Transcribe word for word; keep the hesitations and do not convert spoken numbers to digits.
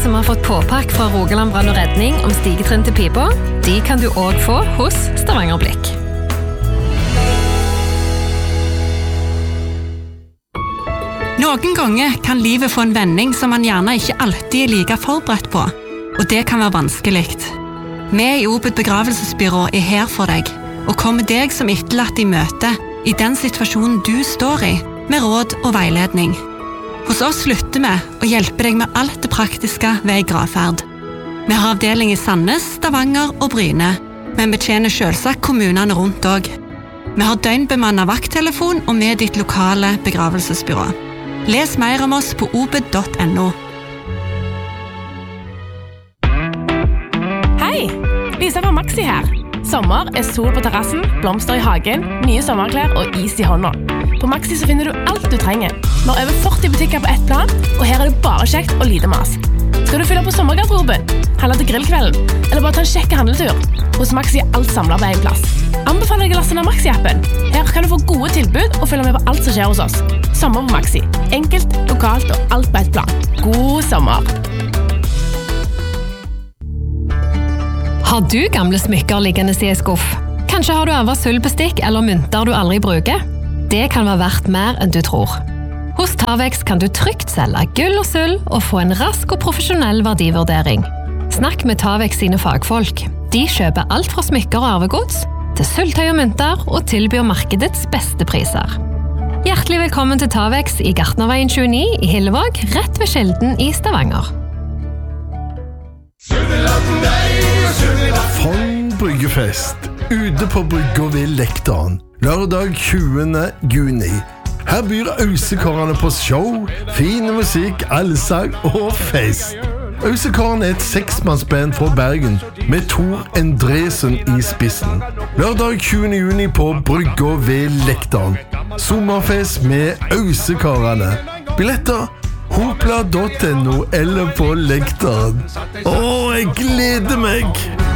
som har fått påpakk fra Rogaland Brann og Redning om stigetrinn til pipa, de kan du også få hos Stavanger Blikk. Noen ganger kan livet få en vending som man gjerne ikke alltid er like forberedt på, og det kan være vanskelig. Vi i Obed begravelsesbyrå er her for deg, og kommer deg som etterlatt i møte i den situasjonen du står i, med råd og veiledning. Hos oss slutter vi å hjelpe deg med alt det praktiske ved gravferd. Vi har avdeling i Sandnes, Stavanger og Bryne, men betjener selvsagt kommunene rundt også. Vi har døgnbemannet vakttelefon og med ditt lokale begravelsesbyrå. Les mer om oss på obed punktum no. Hei! Lisa fra Maxi her. Sommer er sol på terrassen, blomster i hagen, nye sommerklær og is i hånda. På Maxi så finner du alt du trenger. Vi har over førti butikker på ett plan, og her er det bare kjekt og lite mas. Skal du fylle på sommergarderoben, handle til grillkvelden, eller bare ta en kjekk handletur? Hos Maxi er alt samlet på en plass. Anbefaler deg å laste ned Maxi-appen. Her kan du få gode tilbud og følge med på alt som skjer hos oss. Sommer på Maxi. Enkelt, lokalt og alt på ett plan. God sommer! Har du gamle smykker liggende i en skuff? Kanskje har du arvet sølvbestikk eller mynter du aldri bruker? Det kan være verdt mer enn du tror. Hos Tavex kan du trygt selge gull og sølv og få en rask og profesjonell verdivurdering. Snakk med Tavex sine fagfolk. De kjøper alt fra smykker og arvegods til sølvtøy og mynter og tilbyr markedets beste priser. Hjertelig velkommen til Tavex i Gartnerveien tjueni i Hillevåg, rett ved Skilden i Stavanger. Fogn Bryggefest, ute på brygga ved Lektan, lørdag tjuende juni. Her byr Ausekarene på show, fin musikk, allsang og fest. Ausekarene er et seksmannsband fra Bergen, med Tor Endresen i spissen. Lørdag tjuende juni på brygga ved Lektan. Sommerfest med Ausekarene. Billetter hopla punktum no eller på Lektan. Åh, jeg gleder meg!